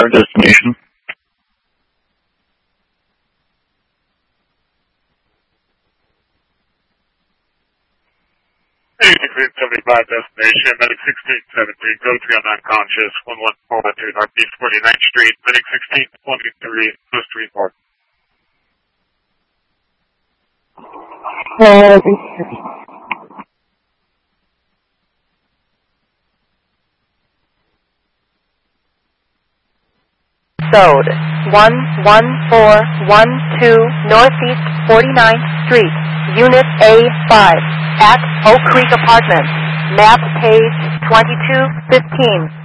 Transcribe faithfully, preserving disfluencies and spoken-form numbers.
desired destination? eighty-three seventy-five destination, Medic sixteen seventeen, go to the unconscious, one one four one two Northeast forty-ninth Street, Medic sixteen twenty-three, post report. Uh, Sode, one one four one two Northeast forty-ninth Street, Unit A five, at Oak Creek Apartments, map page twenty-two fifteen.